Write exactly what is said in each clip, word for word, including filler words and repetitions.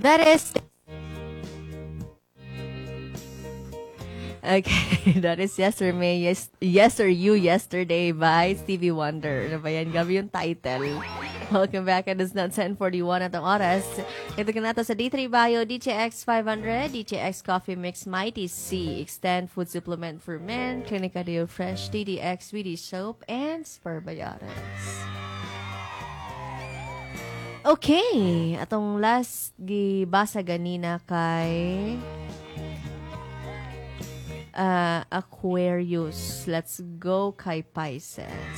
That is Okay, that is Yes or Me, Yes, yes or You Yesterday by Stevie Wonder. Ano ba yan? Gabi yung title. Welcome back. It is now ten forty-one at ang oras. Ito ka nato sa D three Bio, D J X five hundred, D J X Coffee Mix, Mighty C, Extend Food Supplement for Men, Clinica Deo Fresh, D D X Swedish Soap, and Sperbayares. Okay, atong last gibasa ganina kay uh, Aquarius. Let's go kay Pisces.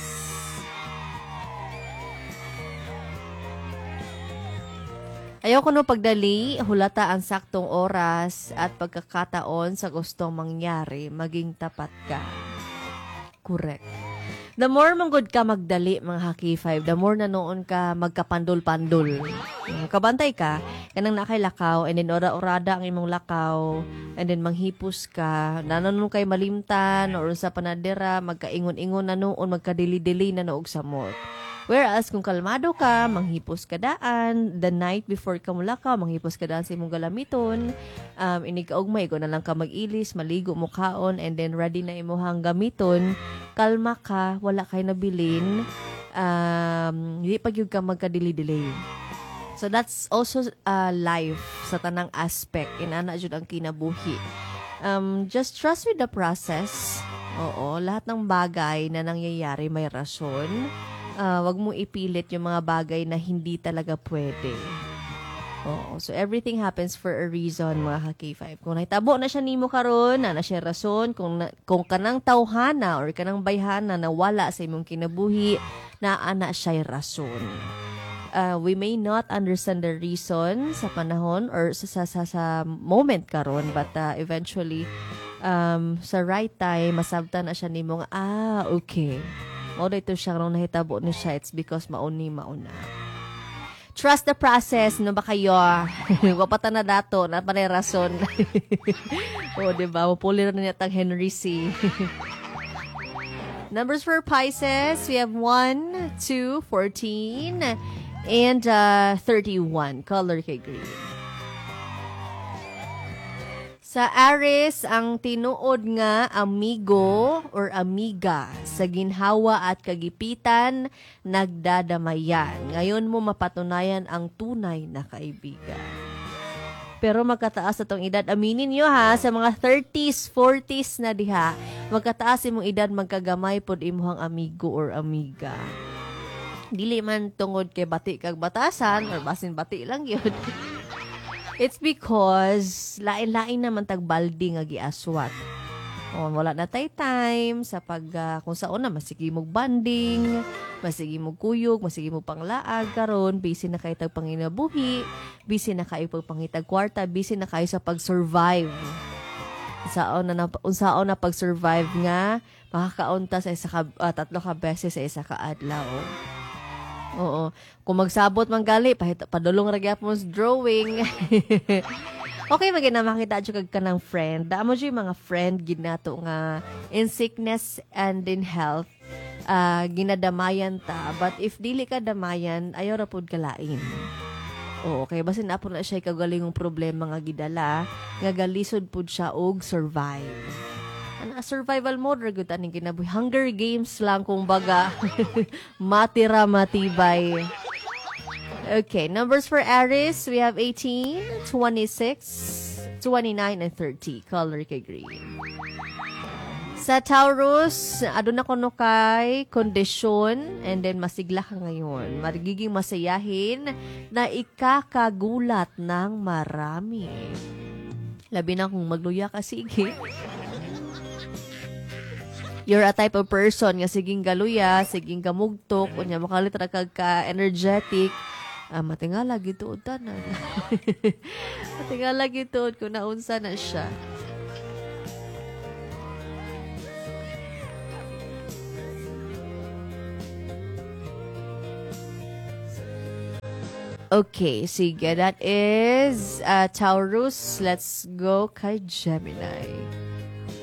Ayoko no pagdali, hulata ang saktong oras at pagkakataon sa gustong mangyari, maging tapat ka. Correct. The more manggod ka magdali, mga Haki five, the more na noon ka magkapandol-pandol. Kabantay ka, kanang nakay lakaw, and then ora-orada ang imong lakaw, and then manghipos ka, nanon kay malimtan, or sa panadera, magkaingon-ingon na noon, magkadili-dili na noog sa mall. Whereas, kung kalmado ka, manghipos ka daan, the night before ka mula ka, manghipos ka daan sa imong galamiton, um, inikaugmay, ko na lang ka mag-ilis, maligo mo kaon, and then ready na imuhang gamiton, kalma ka, wala kay nabilin, um, hindi pag yung ka magkadili-delay. So, that's also uh, life sa tanang aspect. Inana jud ang kinabuhi. Um, just trust with the process. Oo, lahat ng bagay na nangyayari may rason. Uh, wag mo ipilit yung mga bagay na hindi talaga pwede. Oo. So, everything happens for a reason, mga Haki five. Kung naitabo na siya nimo karon, na na siya rason, kung, na, kung kanang tawhana or kanang bayhana na wala sa imong kinabuhi, na ana siya rason. Uh, we may not understand the reason sa panahon or sa, sa, sa, sa moment karon, but uh, eventually, um, sa right time, masabtan na siya nimo nga, ah, okay. O dito siya nung nahitabo ni siya, it's because mauni mauna. Trust the process. No ba kayo? Wapata na dato. Na panay rason. O, diba? Mapulir na niya tang Henry C. Numbers for Pisces. We have one, two, fourteen, and uh, thirty-one. Color kay green. Sa Aries, ang tinuod nga amigo or amiga sa ginhawa at kagipitan, nagdadamayan. Ngayon mo mapatunayan ang tunay na kaibigan. Pero magkataas atong edad, aminin nyo ha, sa mga thirties, forties na diha, magkataas imong edad, magkagamay pod imuhang amigo or amiga. Dili man tungod kay bati kag batasan or basin bati lang yun. It's because lain-lain naman tagbaldi nga giaswat. O, wala na tay time sa pag uh, kung saon na masigi mog banding, masigi mog kuyog, masigi mog panglaag karon, busy na kay tag panginabuhi, busy na kay pag pangitag kwarta, busy na kay sa pag-survive. Saon na unsaon na pag-survive nga makakaunta sa isa ka, uh, tatlo ka beses sa isa ka adlaw. Oo. Kung magsabot man gali, pahit, padulong ragyap mo sa drawing. Okay, magina makita dyan kag ka ng friend. Daan mo dyan yung mga friend, ginato nga in sickness and in health, uh, ginadamayan ta. But if dili ka damayan, ayaw ra pud kalain. Oo, okay. Basin na po na siya kagalingong problema nga gidala, nga galisod pud siya og survive. Ano, survival mode, ragot aning kinabuhi. Hunger Games lang, kung baga. Matira, matibay. Okay, numbers for Aries, we have eighteen, twenty-six, twenty-nine, and thirty. Color kay green. Sa Taurus, aduna kono kay kondisyon, and then masigla ka ngayon. Magiging masayahin na ikakagulat ng marami. Labi na kung magluya ka, sige. You're a type of person nga siging galuya, siging gamugtok, unya makalit ra kag ka energetic. Ah, matingala gituod tanan. Matingala gituod kung naunsa na siya. Okay, sige, that is uh, Taurus. Let's go kay Gemini.